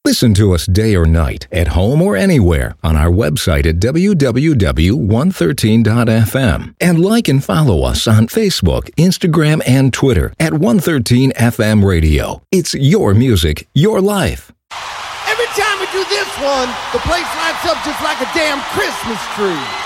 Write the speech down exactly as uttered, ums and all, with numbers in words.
Listen to us day or night, at home or anywhere, on our website at w w w dot one thirteen dot f m. And like and follow us on Facebook, Instagram, and Twitter at one thirteen F M Radio. It's your music, your life. Every time we do this one, the place lights up just like a damn Christmas tree.